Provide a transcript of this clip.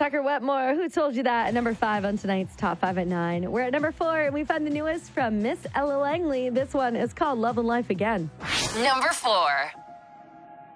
Tucker Wetmore, Who Told You That? At number 5 on tonight's Top 5 at 9. We're at number 4, and we found the newest from Miss Ella Langley. This one is called Love and Life Again. Number 4.